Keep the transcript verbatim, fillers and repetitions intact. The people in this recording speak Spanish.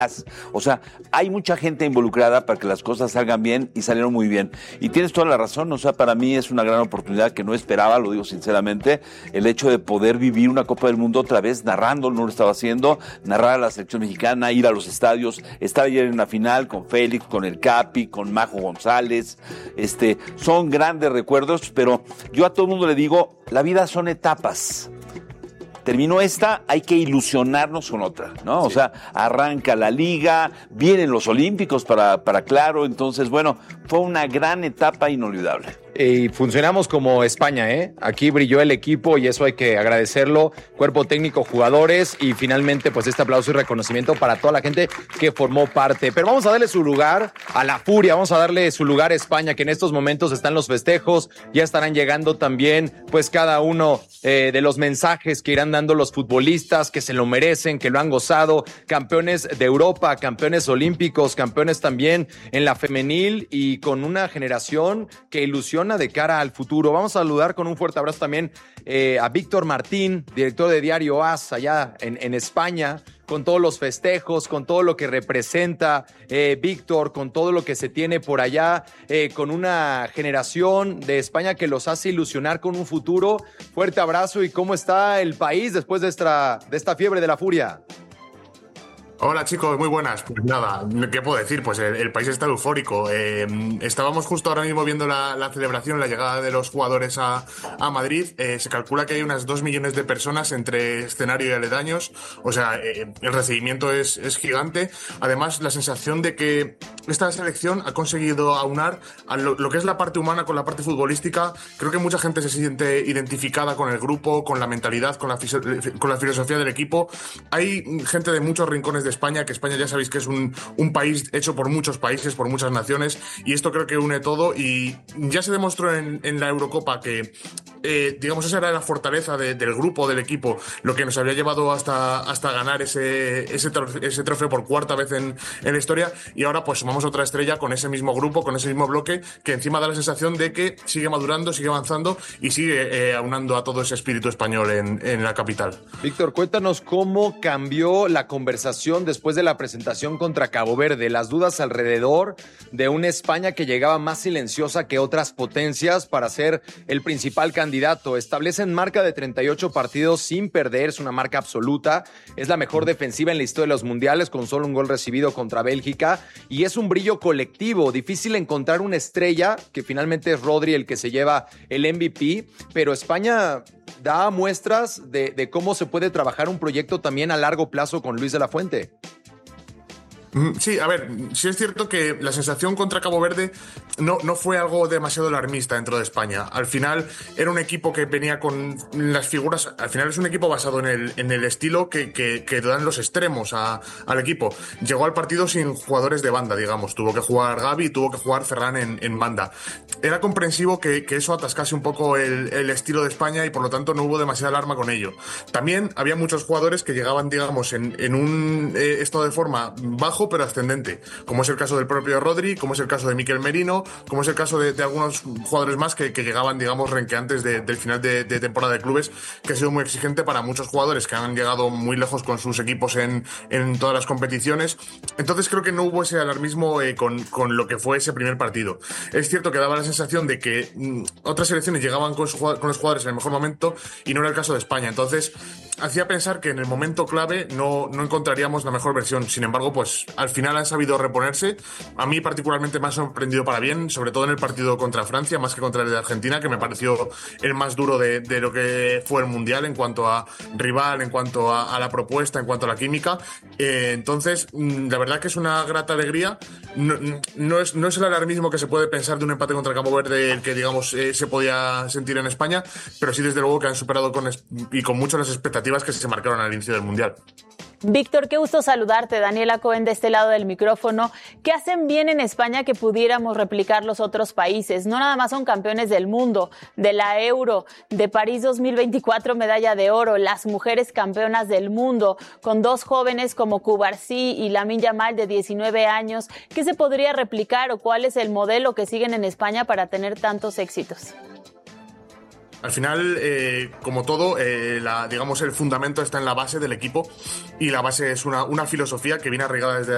O sea, hay mucha gente involucrada para que las cosas salgan bien y salieron muy bien. Y tienes toda la razón, o sea, para mí es una gran oportunidad que no esperaba, lo digo sinceramente, el hecho de poder vivir una Copa del Mundo otra vez narrando, no lo estaba haciendo, narrar a la selección mexicana, ir a los estadios, estar ayer en la final con Félix, con el Capi, con Majo González, este, son grandes recuerdos, pero yo a todo el mundo le digo, la vida son etapas. Terminó esta, hay que ilusionarnos con otra, ¿no? Sí. O sea, arranca la liga, vienen los Olímpicos para, para Claro, entonces, bueno, fue una gran etapa inolvidable. Y funcionamos como España, ¿eh? Aquí brilló el equipo y eso hay que agradecerlo. Cuerpo técnico, jugadores y finalmente pues este aplauso y reconocimiento para toda la gente que formó parte. Pero vamos a darle su lugar a la furia, vamos a darle su lugar a España, que en estos momentos están los festejos, ya estarán llegando también pues cada uno eh, de los mensajes que irán dando los futbolistas que se lo merecen, que lo han gozado, campeones de Europa, campeones olímpicos, campeones también en la femenil y con una generación que ilusiona de cara al futuro. Vamos a saludar con un fuerte abrazo también eh, a Víctor Martín, director de Diario AS allá en, en España, con todos los festejos, con todo lo que representa eh, Víctor, con todo lo que se tiene por allá, eh, con una generación de España que los hace ilusionar con un futuro. Fuerte abrazo. ¿Y cómo está el país después de esta, de esta fiebre de la furia? Hola chicos, muy buenas. Pues nada, ¿qué puedo decir? Pues el, el país está eufórico. Eh, estábamos justo ahora mismo viendo la, la celebración, la llegada de los jugadores a, a Madrid. Eh, se calcula que hay unas dos millones de personas entre escenario y aledaños. O sea, eh, el recibimiento es, es gigante. Además, la sensación de que esta selección ha conseguido aunar a lo, lo que es la parte humana con la parte futbolística. Creo que mucha gente se siente identificada con el grupo, con la mentalidad, con la, con la filosofía del equipo. Hay gente de muchos rincones de España, que España ya sabéis que es un, un país hecho por muchos países, por muchas naciones, y esto creo que une todo, y ya se demostró en, en la Eurocopa que eh, digamos esa era la fortaleza de, del grupo, del equipo, lo que nos había llevado hasta, hasta ganar ese, ese, trofeo, ese trofeo por cuarta vez en, en la historia, y ahora pues sumamos otra estrella con ese mismo grupo, con ese mismo bloque, que encima da la sensación de que sigue madurando, sigue avanzando y sigue eh, aunando a todo ese espíritu español en, en la capital. Víctor, cuéntanos cómo cambió la conversación después de la presentación contra Cabo Verde, las dudas alrededor de una España que llegaba más silenciosa que otras potencias para ser el principal candidato. Establecen marca de treinta y ocho partidos sin perder, es una marca absoluta, es la mejor defensiva en la historia de los mundiales con solo un gol recibido contra Bélgica y es un brillo colectivo, difícil encontrar una estrella, que finalmente es Rodri el que se lleva el M V P, pero España da muestras de, de cómo se puede trabajar un proyecto también a largo plazo con Luis de la Fuente. Sí, a ver, sí es cierto que la sensación contra Cabo Verde no, no fue algo demasiado alarmista dentro de España. Al final era un equipo que venía con las figuras, al final es un equipo basado en el, en el estilo que, que, que dan los extremos a, al equipo. Llegó al partido sin jugadores de banda, digamos. Tuvo que jugar Gavi y tuvo que jugar Ferran en, en banda. Era comprensivo que, que eso atascase un poco el, el estilo de España y por lo tanto no hubo demasiada alarma con ello. También había muchos jugadores que llegaban, digamos, en, en un eh, estado de forma bajo pero ascendente, como es el caso del propio Rodri, como es el caso de Mikel Merino, como es el caso de, de algunos jugadores más que, que llegaban, digamos, renqueantes de, del final de, de temporada de clubes, que ha sido muy exigente para muchos jugadores que han llegado muy lejos con sus equipos en, en todas las competiciones. Entonces creo que no hubo ese alarmismo eh, con, con lo que fue ese primer partido. Es cierto que daba la sensación de que mmm, otras selecciones llegaban con, su, con los jugadores en el mejor momento y no era el caso de España. Entonces hacía pensar que en el momento clave no, no encontraríamos la mejor versión. Sin embargo, pues al final han sabido reponerse. A mí particularmente me ha sorprendido para bien, sobre todo en el partido contra Francia, más que contra el de Argentina, que me pareció el más duro de, de lo que fue el Mundial en cuanto a rival, en cuanto a, a la propuesta, en cuanto a la química. Eh, entonces, la verdad que es una grata alegría. No, no, es, no es el alarmismo que se puede pensar de un empate contra Cabo Verde el que, digamos, eh, se podía sentir en España, pero sí desde luego que han superado con y con mucho las expectativas que se marcaron al inicio del Mundial. Víctor, qué gusto saludarte. Daniela Cohen de este lado del micrófono. ¿Qué hacen bien en España que pudiéramos replicar los otros países? No nada más son campeones del mundo, de la Euro, de París dos mil veinticuatro, medalla de oro, las mujeres campeonas del mundo, con dos jóvenes como Cubarsí y Lamine Yamal de diecinueve años. ¿Qué se podría replicar o cuál es el modelo que siguen en España para tener tantos éxitos? Al final, eh, como todo, eh, la, digamos, el fundamento está en la base del equipo y la base es una, una filosofía que viene arraigada desde